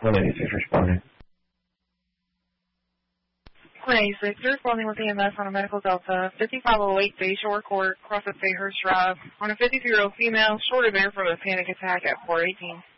186 responding. 186, you're responding with EMS on a medical Delta, 5508 Bayshore Court, across the Sayhurst Drive, on a 52-year-old female, short of air from a panic attack at 418.